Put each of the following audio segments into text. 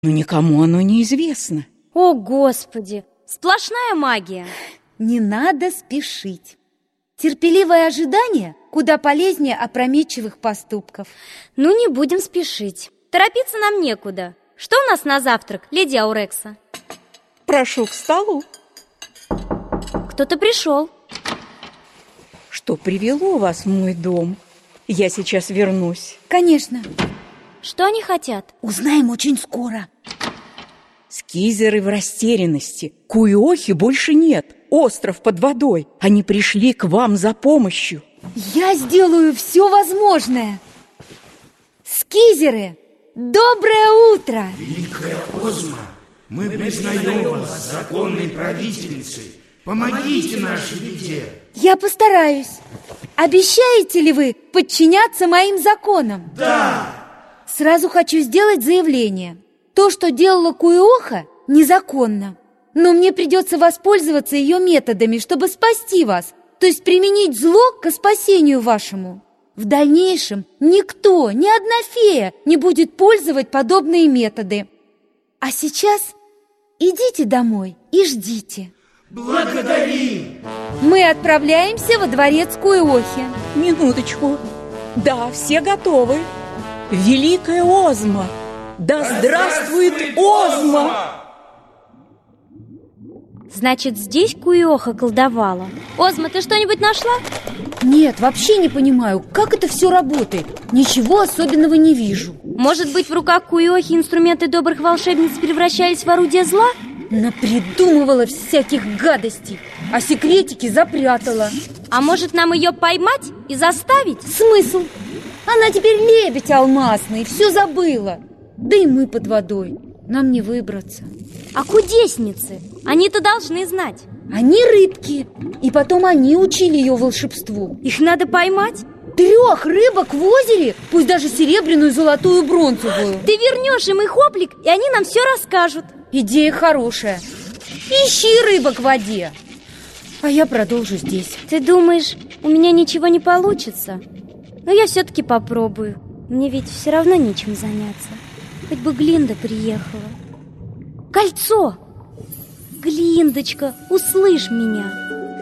но никому оно не известно. О, Господи! Сплошная магия. Не надо спешить. Терпеливое ожидание куда полезнее опрометчивых поступков. Ну, не будем спешить. Торопиться нам некуда. Что у нас на завтрак, леди Аурекса? Прошу к столу. Кто-то пришел. Что привело вас в мой дом? Я сейчас вернусь. Конечно. Что они хотят? Узнаем очень скоро. Скизеры в растерянности. Куиохи больше нет. Остров под водой. Они пришли к вам за помощью. Я сделаю все возможное. Скизеры, доброе утро! Великая Озма, мы признаем вас законной правительницей. Помогите нашей беде. Я постараюсь. Обещаете ли вы подчиняться моим законам? Да! Сразу хочу сделать заявление. То, что делала Куиоха, незаконно. Но мне придется воспользоваться ее методами, чтобы спасти вас, то есть применить зло к спасению вашему. В дальнейшем никто, ни одна фея не будет пользовать подобные методы. А сейчас идите домой и ждите. Благодарим! Мы отправляемся во дворец Куиохи. Минуточку. Да, все готовы. Великая Озма! Да здравствует Озма! Значит, здесь Куиоха колдовала. Озма, ты что-нибудь нашла? Нет, вообще не понимаю, как это все работает. Ничего особенного не вижу. Может быть, в руках Куиохи инструменты добрых волшебниц превращались в орудие зла? Напридумывала всяких гадостей, а секретики запрятала. А может, нам ее поймать и заставить? Смысл? Она теперь лебедь алмазный, все забыла. Да и мы под водой, нам не выбраться. А кудесницы? Они-то должны знать. Они рыбки, и потом они учили ее волшебству. Их надо поймать? 3 рыбок в озере, пусть даже серебряную, золотую, бронзовую. Ты вернешь им их облик, и они нам все расскажут. Идея хорошая. Ищи рыбок в воде. А я продолжу здесь. Ты думаешь, у меня ничего не получится? Но я все-таки попробую. Мне ведь все равно нечем заняться. Хоть бы Глинда приехала. Кольцо! Глиндочка, услышь меня.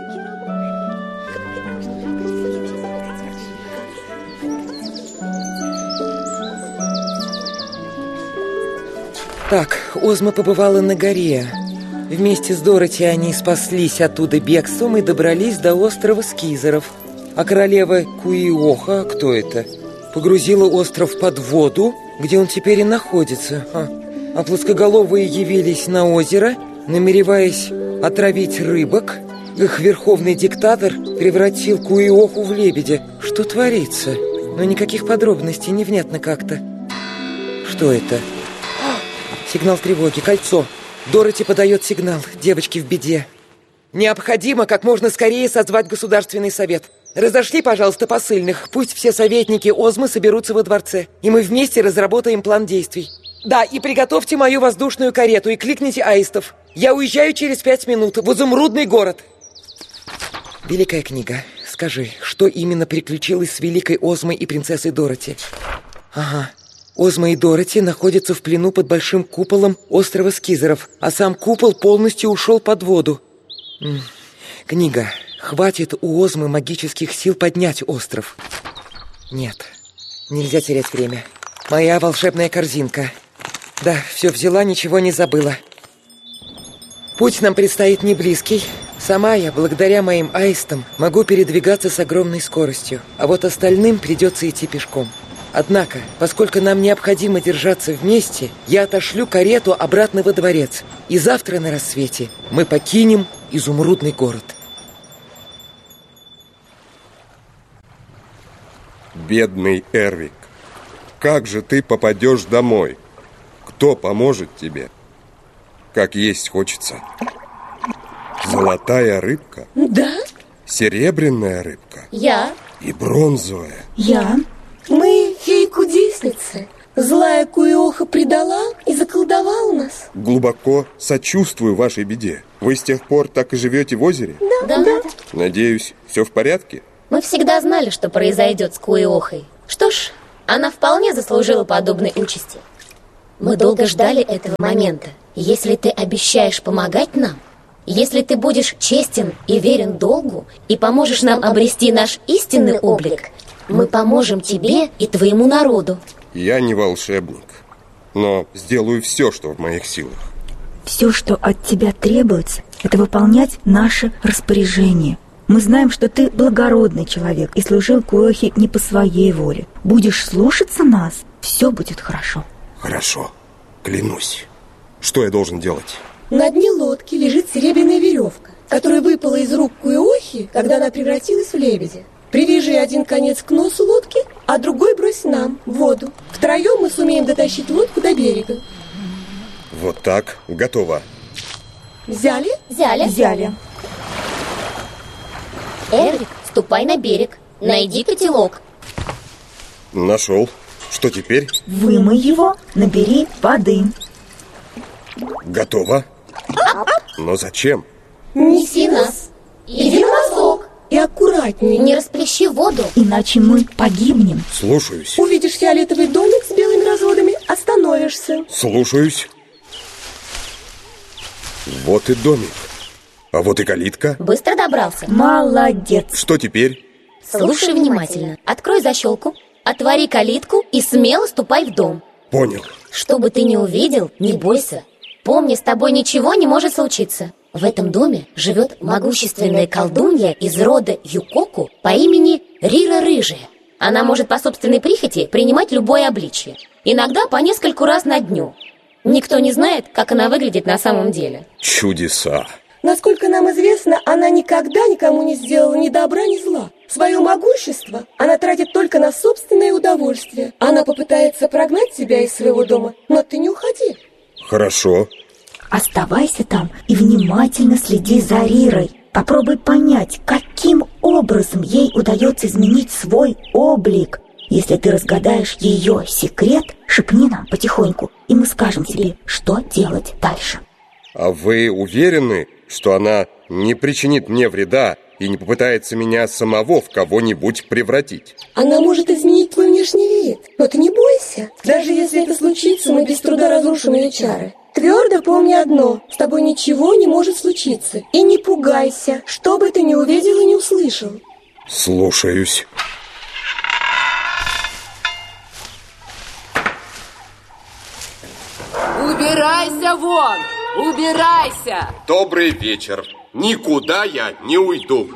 Так, Озма побывала на горе. Вместе с Дороти они спаслись оттуда бегством и добрались до острова Скизеров. А королева Куиоха, кто это, погрузила остров под воду, где он теперь и находится. А плоскоголовые явились на озеро, намереваясь отравить рыбок. Их верховный диктатор превратил Куиоху в лебедя. Что творится? Но никаких подробностей, невнятно как-то. Что это? Сигнал тревоги, кольцо. Дороти подает сигнал, девочки в беде. Необходимо как можно скорее созвать Государственный совет. Разошли, пожалуйста, посыльных. Пусть все советники Озмы соберутся во дворце, и мы вместе разработаем план действий. Да, и приготовьте мою воздушную карету и кликните аистов. Я уезжаю через 5 минут в Изумрудный город. Великая книга, скажи, что именно приключилось с великой Озмой и принцессой Дороти? Ага. Озма и Дороти находятся в плену под большим куполом острова Скизеров, а сам купол полностью ушел под воду. Книга, хватит у Озмы магических сил поднять остров. Нет, нельзя терять время. Моя волшебная корзинка. Да, все взяла, ничего не забыла. Путь нам предстоит не близкий. Сама я, благодаря моим аистам, могу передвигаться с огромной скоростью, а вот остальным придется идти пешком. Однако, поскольку нам необходимо держаться вместе, я отошлю карету обратно во дворец, и завтра на рассвете мы покинем Изумрудный город. Бедный Эрвик, как же ты попадешь домой? Кто поможет тебе? Как есть хочется. Золотая рыбка? Да. Серебряная рыбка? Я. И бронзовая? Я. Мы феи-кудесницы. Злая Куиоха предала и заколдовала нас. Глубоко сочувствую вашей беде. Вы с тех пор так и живете в озере? Да. Надеюсь, все в порядке? Мы всегда знали, что произойдет с Куиохой. Что ж, она вполне заслужила подобной участи. Мы долго ждали этого момента. Если ты обещаешь помогать нам, если ты будешь честен и верен долгу и поможешь нам обрести наш истинный облик, мы поможем тебе и твоему народу. Я не волшебник, но сделаю все, что в моих силах. Все, что от тебя требуется, это выполнять наше распоряжение. Мы знаем, что ты благородный человек и служил Куиохе не по своей воле. Будешь слушаться нас, все будет хорошо. Хорошо, клянусь. Что я должен делать? На дне лодки лежит серебряная веревка, которая выпала из рук Куиохи, когда она превратилась в лебедя. Привяжи один конец к носу лодки, а другой брось нам, в воду. Втроем мы сумеем дотащить лодку до берега. Вот так, готово. Взяли? Взяли. Эрвик, ступай на берег, найди котелок. Нашел. Что теперь? Вымой его, набери воды. Готово. Но зачем? Неси нас. Иди на восток. И аккуратнее. Не расплещи воду. Иначе мы погибнем. Слушаюсь. Увидишь фиолетовый домик с белыми разводами, остановишься. Слушаюсь. Вот и домик. А вот и калитка. Быстро добрался. Молодец. Что теперь? Слушай внимательно. Открой защелку, отвори калитку и смело ступай в дом. Понял. Что бы ты ни увидел, не бойся. Помни, с тобой ничего не может случиться. В этом доме живет могущественная колдунья из рода Юкоку по имени Рира Рыжая. Она может по собственной прихоти принимать любое обличье. Иногда по нескольку раз на дню. Никто не знает, как она выглядит на самом деле. Чудеса. Насколько нам известно, она никогда никому не сделала ни добра, ни зла. Свое могущество она тратит только на собственное удовольствие. Она попытается прогнать тебя из своего дома, но ты не уходи. Хорошо. Оставайся там и внимательно следи за Рирой. Попробуй понять, каким образом ей удается изменить свой облик. Если ты разгадаешь ее секрет, шепни нам потихоньку, и мы скажем тебе, что делать дальше. А вы уверены, что она не причинит мне вреда и не попытается меня самого в кого-нибудь превратить? Она может изменить твой внешний вид, но ты не бойся. Даже если это случится, мы без труда разрушим ее чары. Твердо помни одно: с тобой ничего не может случиться. И не пугайся, что бы ты ни увидел и не услышал. Слушаюсь. Убирайся вон! Убирайся! Добрый вечер. Никуда я не уйду.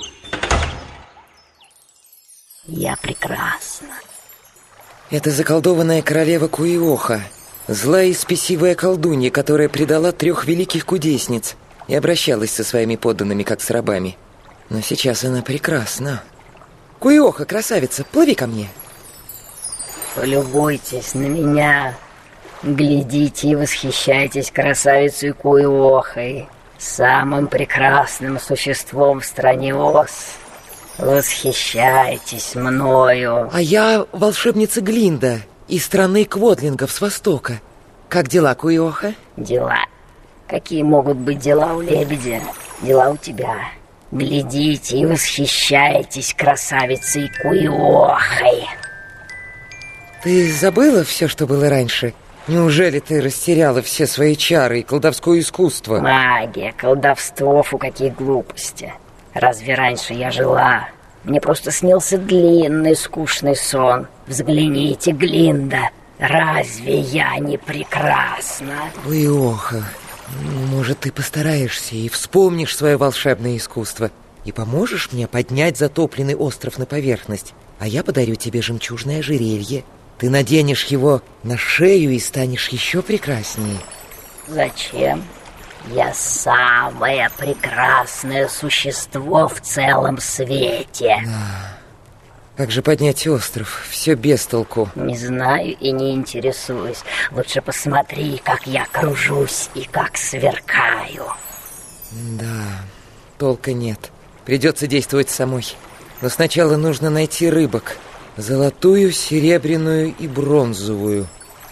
Я прекрасна. Это заколдованная королева Куиоха, злая и спесивая колдунья, которая предала 3 великих кудесниц и обращалась со своими подданными, как с рабами. Но сейчас она прекрасна. Куиоха, красавица, плыви ко мне. Полюбуйтесь на меня. Глядите и восхищайтесь красавицей Куиохой, самым прекрасным существом в стране Оз. Восхищайтесь мною. А я волшебница Глинда из страны Кводлингов с востока. Как дела, Куиоха? Дела? Какие могут быть дела у лебедя? Дела у тебя. Глядите и восхищайтесь красавицей Куиохой. Ты забыла все, что было раньше? Неужели ты растеряла все свои чары и колдовское искусство? Магия, колдовство, фу, какие глупости. Разве раньше я жила? Мне просто снился длинный, скучный сон. Взгляните, Глинда, разве я не прекрасна? Куиоха, может, ты постараешься и вспомнишь свое волшебное искусство и поможешь мне поднять затопленный остров на поверхность, а я подарю тебе жемчужное ожерелье. Ты наденешь его на шею и станешь еще прекраснее. Зачем? Я самое прекрасное существо в целом свете. Как же поднять остров? Все без толку. Не знаю и не интересуюсь. Лучше посмотри, как я кружусь и как сверкаю. Да, толка нет. Придется действовать самой. Но сначала нужно найти рыбок. Золотую, серебряную и бронзовую.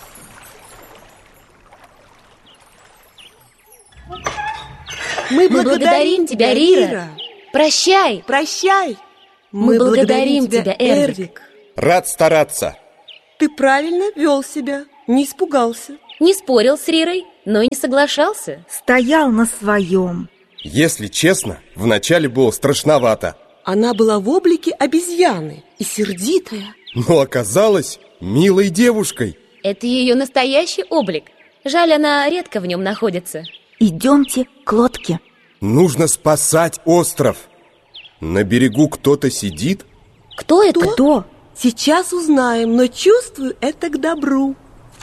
Мы благодарим тебя, Рира. Прощай. Прощай. Мы благодарим тебя, Эрвик. Рад стараться. Ты правильно вел себя, не испугался. Не спорил с Рирой, но и не соглашался. Стоял на своем. Если честно, вначале было страшновато. Она была в облике обезьяны и сердитая. Но оказалась милой девушкой. Это ее настоящий облик. Жаль, она редко в нем находится. Идемте к лодке. Нужно спасать остров. На берегу кто-то сидит? Кто это? Кто? Сейчас узнаем, но чувствую, это к добру.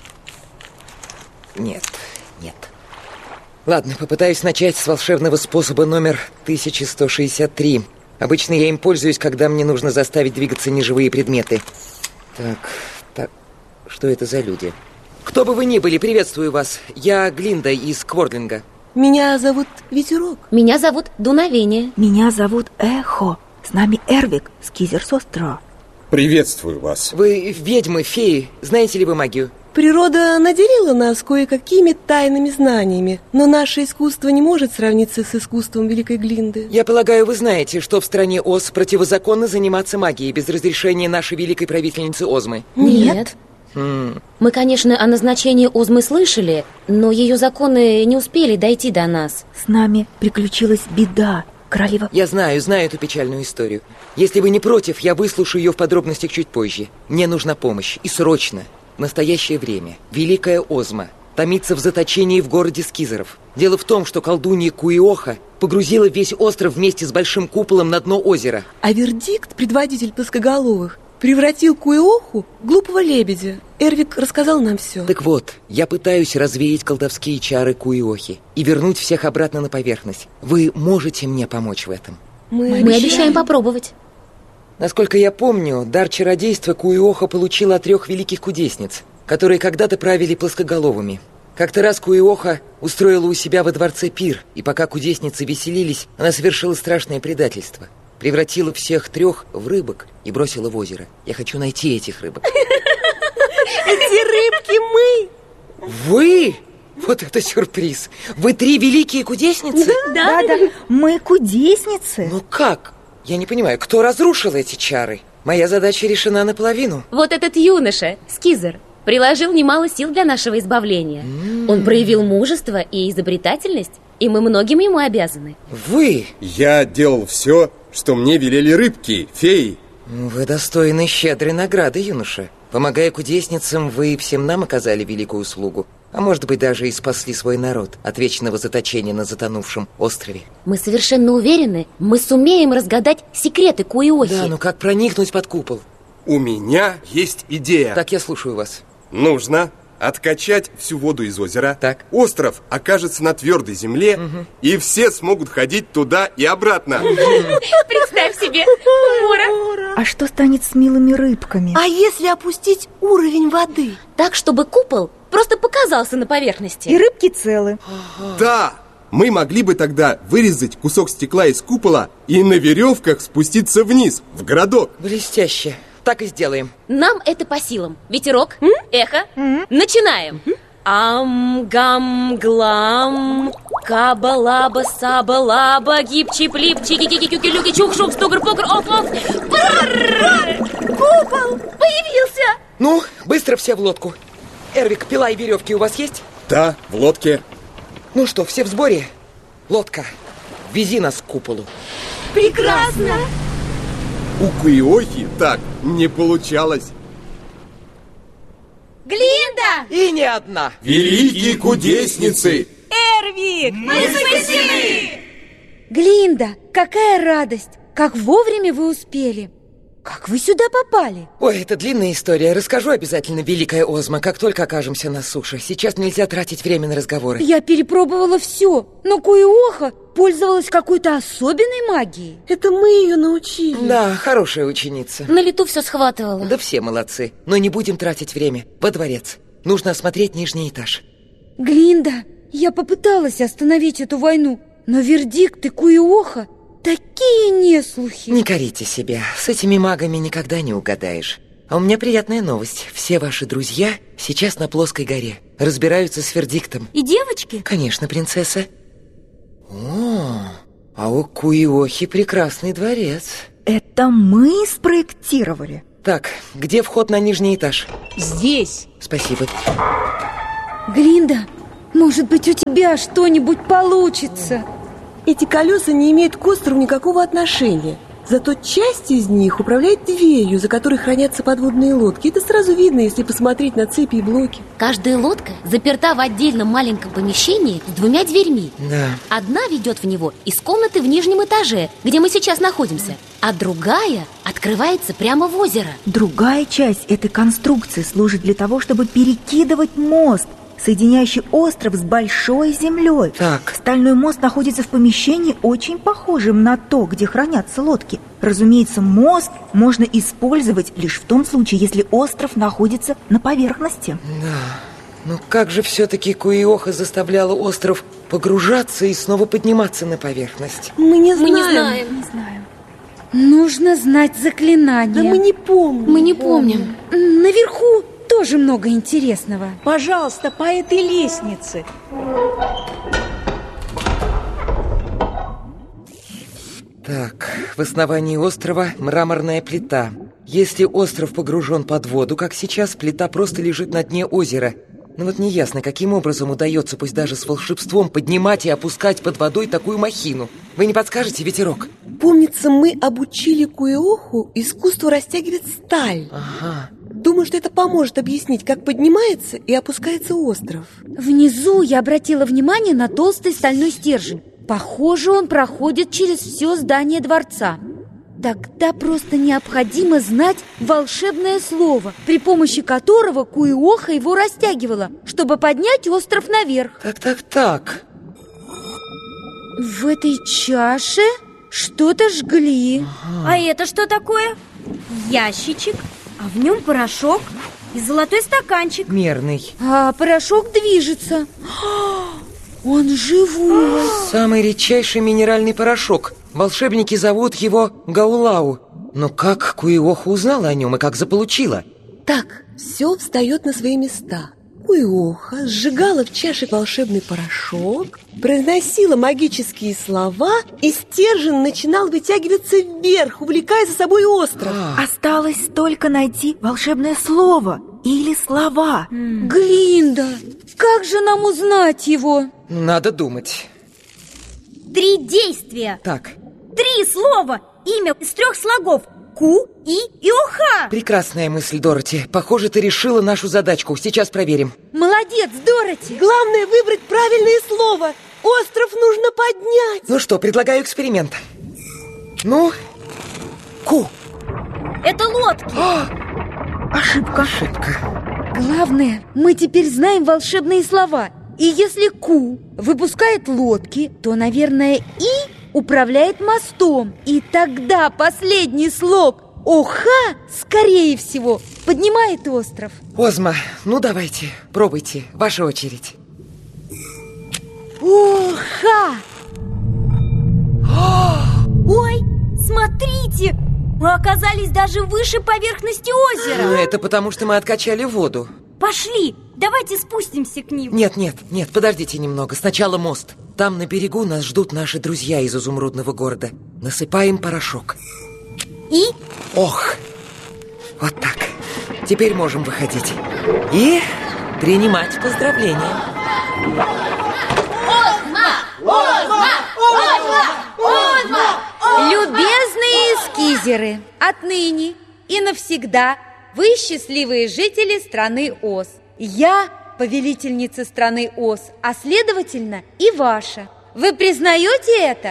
Нет. Ладно, попытаюсь начать с волшебного способа номер 1163. Обычно я им пользуюсь, когда мне нужно заставить двигаться неживые предметы. Так, что это за люди? Кто бы вы ни были, приветствую вас. Я Глинда из Квордлинга. Меня зовут Ветерок. Меня зовут Дуновение. Меня зовут Эхо. С нами Эрвик, скизер с острова. Приветствую вас. Вы ведьмы, феи. Знаете ли вы магию? Природа наделила нас кое-какими тайными знаниями, но наше искусство не может сравниться с искусством Великой Глинды. Я полагаю, вы знаете, что в стране Оз противозаконно заниматься магией без разрешения нашей великой правительницы Озмы. Нет. Мы, конечно, о назначении Озмы слышали, но ее законы не успели дойти до нас. С нами приключилась беда. Королева... Я знаю эту печальную историю. Если вы не против, я выслушаю ее в подробностях чуть позже. Мне нужна помощь. И срочно. В настоящее время Великая Озма томится в заточении в городе Скизеров. Дело в том, что колдунья Куиоха погрузила весь остров вместе с большим куполом на дно озера. А вердикт, предводитель плоскоголовых, превратил Куиоху в глупого лебедя. Эрвик рассказал нам все. Так вот, я пытаюсь развеять колдовские чары Куиохи и вернуть всех обратно на поверхность. Вы можете мне помочь в этом? Мы обещаем попробовать. Насколько я помню, дар чародейства Куиоха получила от 3 великих кудесниц, которые когда-то правили плоскоголовыми. Как-то раз Куиоха устроила у себя во дворце пир, и пока кудесницы веселились, она совершила страшное предательство. Превратила всех 3 в рыбок и бросила в озеро. Я хочу найти этих рыбок. Эти рыбки мы! Вы? Вот это сюрприз! Вы 3 великие кудесницы? Да. Мы кудесницы. Ну как? Я не понимаю, кто разрушил эти чары? Моя задача решена наполовину. Вот этот юноша, Скизер, приложил немало сил для нашего избавления. Он проявил мужество и изобретательность, и мы многим ему обязаны. Вы? Я делал все, что мне велели рыбки, феи. Вы достойны щедрой награды, юноша. Помогая кудесницам, вы всем нам оказали великую услугу. А может быть, даже и спасли свой народ от вечного заточения на затонувшем острове. Мы совершенно уверены, мы сумеем разгадать секреты Куиохи. Да, но как проникнуть под купол? У меня есть идея. Так, я слушаю вас. Нужно откачать всю воду из озера. Так. Остров окажется на твердой земле, и все смогут ходить туда и обратно. Представь себе, Мора. А что станет с милыми рыбками? А если опустить уровень воды? Так, чтобы купол просто показался на поверхности. И рыбки целы. Да! Мы могли бы тогда вырезать кусок стекла из купола и на веревках спуститься вниз, в городок. Блестяще. Так и сделаем. Нам это по силам. Ветерок, эхо, начинаем. Ам-гам-глам, каба-лаба-саба-лаба, гипчи-плипчи, ки-ки-ки-ки-люки, чух-шух, стугр-пугр, оп-оп. Купол появился! Ну, быстро все в лодку. Эрвик, пила и веревки у вас есть? Да, в лодке. Ну что, все в сборе? Лодка, вези нас к куполу. Прекрасно! У Куиохи так не получалось. Глинда! И не одна. Великие кудесницы! Эрвик! Мы спасены! Глинда, какая радость! Как вовремя вы успели! Как вы сюда попали? Ой, это длинная история. Расскажу обязательно, Великая Озма, как только окажемся на суше. Сейчас нельзя тратить время на разговоры. Я перепробовала все, но Куиоха пользовалась какой-то особенной магией. Это мы ее научили. Да, хорошая ученица. На лету все схватывала. Да все молодцы. Но не будем тратить время. Во дворец. Нужно осмотреть нижний этаж. Глинда, я попыталась остановить эту войну, но вердикты Куиоха такие неслухи. Не корите себя. С этими магами никогда не угадаешь. А у меня приятная новость. Все ваши друзья сейчас на плоской горе. Разбираются с вердиктом. И девочки? Конечно, принцесса. О, а у Куиохи прекрасный дворец. Это мы спроектировали. Так, где вход на нижний этаж? Здесь. Спасибо. Глинда, может быть, у тебя что-нибудь получится? Эти колеса не имеют к острову никакого отношения. Зато часть из них управляет дверью, за которой хранятся подводные лодки. Это сразу видно, если посмотреть на цепи и блоки. Каждая лодка заперта в отдельном маленьком помещении с 2 дверьми. Да. Одна ведет в него из комнаты в нижнем этаже, где мы сейчас находимся, а другая открывается прямо в озеро. Другая часть этой конструкции служит для того, чтобы перекидывать мост, соединяющий остров с большой землей. Так. Стальной мост находится в помещении, очень похожем на то, где хранятся лодки. Разумеется, мост можно использовать лишь в том случае, если остров находится на поверхности. Да. Но как же все-таки Куиоха заставляла остров погружаться и снова подниматься на поверхность? Мы не знаем. Нужно знать заклинание. Да мы не помним. Мы не помним. Наверху тоже много интересного. Пожалуйста, по этой лестнице. Так, в основании острова мраморная плита. Если остров погружен под воду, как сейчас, плита просто лежит на дне озера. Но вот неясно, каким образом удается, пусть даже с волшебством, поднимать и опускать под водой такую махину. Вы не подскажете, ветерок? Помнится, мы обучили Куиоху искусству растягивать сталь. Ага. Думаю, что это поможет объяснить, как поднимается и опускается остров. Внизу я обратила внимание на толстый стальной стержень. Похоже, он проходит через все здание дворца. Тогда просто необходимо знать волшебное слово, при помощи которого Куиоха его растягивала, чтобы поднять остров наверх. Так. В этой чаше что-то жгли. А это что такое? Ящичек, а в нем порошок и золотой стаканчик. Мерный. А порошок движется. Он живой. Самый редчайший минеральный порошок. Волшебники зовут его Гаулау. Но как Куиоха узнала о нем и как заполучила? Так, все встает на свои места. Куиоха сжигала в чаше волшебный порошок, произносила магические слова, и стержень начинал вытягиваться вверх, увлекая за собой остров. Осталось только найти волшебное слово или слова. Глинда, как же нам узнать его? Надо думать. 3 действия. Так. 3 слова. Имя из 3 слогов. Ку-и-оха. Прекрасная мысль, Дороти. Похоже, ты решила нашу задачку. Сейчас проверим. Молодец, Дороти. Главное выбрать правильное слово. Остров нужно поднять. Ну что, предлагаю эксперимент. Ну, Ку. Это лодки. Ошибка. Главное, мы теперь знаем волшебные слова. И если Ку выпускает лодки, то, наверное, И управляет мостом. И тогда последний слог Оха, скорее всего, поднимает остров. Озма, ну давайте, пробуйте, ваша очередь. Оха! Ой, смотрите! Мы оказались даже выше поверхности озера. Это потому, что мы откачали воду. Пошли, давайте спустимся к ним. Нет, подождите немного. Сначала мост. Там на берегу нас ждут наши друзья из изумрудного города. Насыпаем порошок. И? Ох, вот так. Теперь можем выходить. И принимать поздравления. Любезные скизеры, отныне и навсегда вы счастливые жители страны Оз. Я повелительница страны Оз, а следовательно и ваша. Вы признаете это?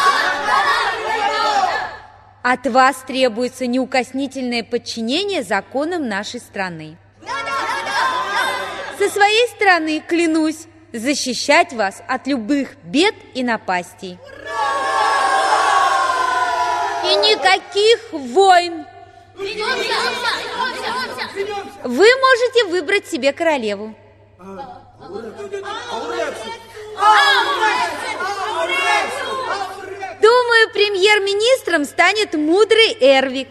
От вас требуется неукоснительное подчинение законам нашей страны. Со своей стороны клянусь защищать вас от любых бед и напастей. И никаких войн. Вы можете выбрать себе королеву. Думаю, премьер-министром станет мудрый Эрвик.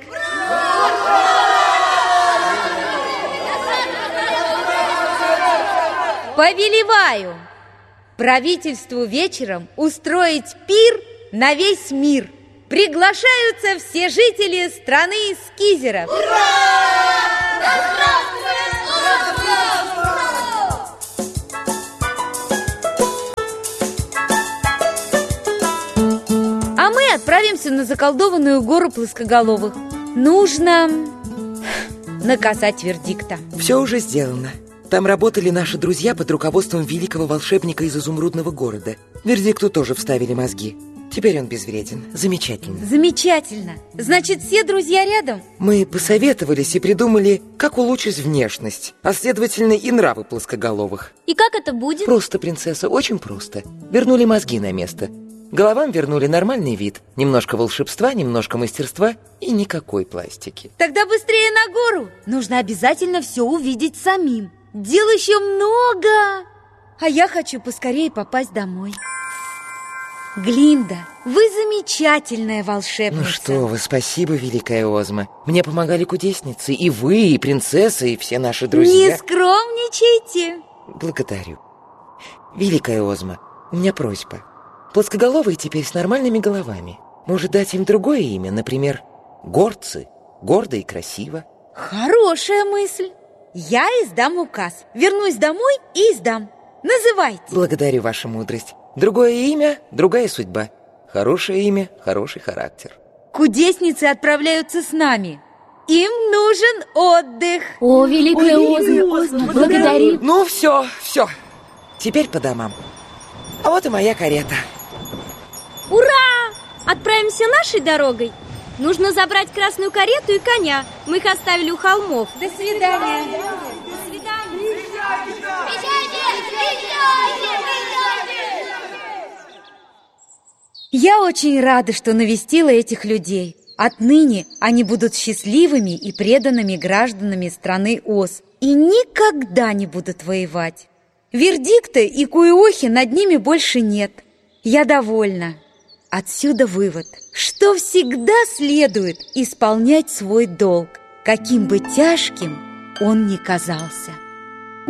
Повелеваю правительству вечером устроить пир на весь мир. Приглашаются все жители страны скизеров. Ура! отправимся на заколдованную гору плоскоголовых. Нужно наказать вердикта. Все уже сделано. Там работали наши друзья под руководством великого волшебника из изумрудного города. Вердикту тоже вставили мозги. Теперь он безвреден. Замечательно. Замечательно. Значит, все друзья рядом? Мы посоветовались и придумали, как улучшить внешность, а следовательно и нравы плоскоголовых. И как это будет? Просто, принцесса, очень просто. Вернули мозги на место. Головам вернули нормальный вид. Немножко волшебства, немножко мастерства и никакой пластики. Тогда быстрее на гору. Нужно обязательно все увидеть самим. Дел еще много. А я хочу поскорее попасть домой. Глинда, вы замечательная волшебница. Ну что вы, спасибо, великая Озма. Мне помогали кудесницы, и вы, и принцесса, и все наши друзья. Не скромничайте. Благодарю. Великая Озма, у меня просьба. Плоскоголовые теперь с нормальными головами. Может, дать им другое имя, например, горцы, гордо и красиво? Хорошая мысль. Я издам указ. Вернусь домой и издам. Называйте. Благодарю вашу мудрость. Другое имя, другая судьба. Хорошее имя, хороший характер. Кудесницы отправляются с нами. Им нужен отдых. О, великая Озма, благодарю. Ну, все. Теперь по домам. А вот и моя карета. Ура! Отправимся нашей дорогой. Нужно забрать красную карету и коня. Мы их оставили у холмов. До свидания. До свидания. Я очень рада, что навестила этих людей. Отныне они будут счастливыми и преданными гражданами страны Оз и никогда не будут воевать. Вердикта и Куиохи над ними больше нет. Я довольна. Отсюда вывод, что всегда следует исполнять свой долг, каким бы тяжким он ни казался.